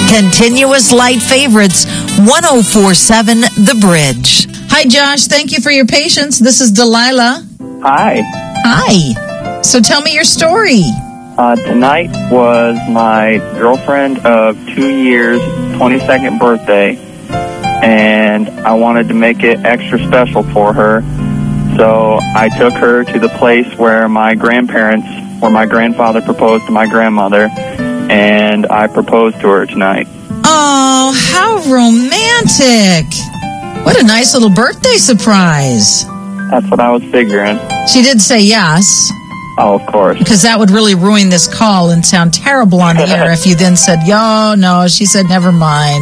Continuous light favorites, 104.7 The Bridge. Hi, Josh. Thank you for your patience. This is Delilah. Hi. Hi. So tell me your story. Tonight was my girlfriend of 2 years' 22nd birthday, and I wanted to make it extra special for her. So I took her to the place where my grandfather proposed to my grandmother, and I proposed to her tonight. Oh, how romantic. What a nice little birthday surprise. That's what I was figuring. She did say yes. Oh, of course. Because that would really ruin this call and sound terrible on the air if you then said, yo, no. She said, never mind.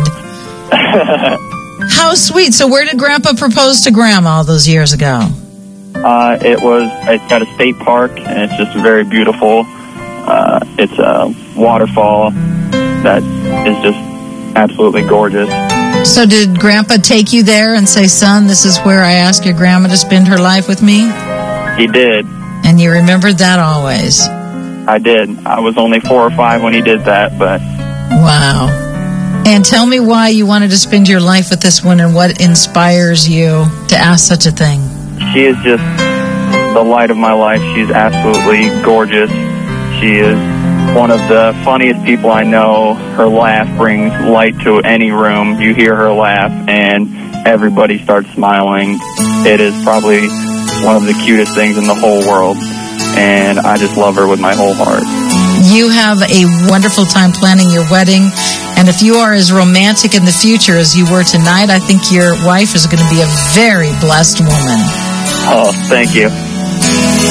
How sweet. So where did Grandpa propose to Grandma all those years ago? It's at a state park, and it's just very beautiful. It's a waterfall that is just absolutely gorgeous. So did Grandpa take you there and say, son, this is where I ask your grandma to spend her life with me? He did. And you remembered that always? I did. I was only 4 or 5 when he did that, but... Wow. And tell me why you wanted to spend your life with this one and what inspires you to ask such a thing. She is just the light of my life. She's absolutely gorgeous. She is one of the funniest people I know. Her laugh brings light to any room. You hear her laugh, and everybody starts smiling. It is probably one of the cutest things in the whole world, and I just love her with my whole heart. You have a wonderful time planning your wedding, and if you are as romantic in the future as you were tonight, I think your wife is going to be a very blessed woman. Oh, thank you.